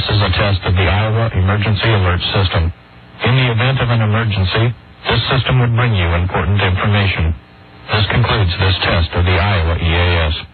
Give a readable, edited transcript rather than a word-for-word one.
This is a test of the Iowa Emergency Alert System. In the event of an emergency, this system would bring you important information. This concludes this test of the Iowa EAS.